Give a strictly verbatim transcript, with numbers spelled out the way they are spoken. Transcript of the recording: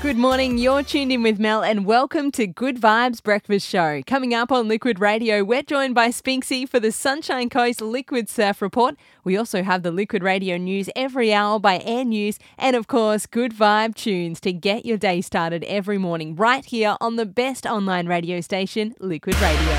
Good morning, you're tuned in with Mel and welcome to Good Vibes Breakfast Show. Coming up on Liquid Radio, we're joined by Spinksy for the Sunshine Coast Liquid Surf Report. We also have the Liquid Radio News every hour by Air News and, of course, Good Vibe tunes to get your day started every morning right here on the best online radio station, Liquid Radio.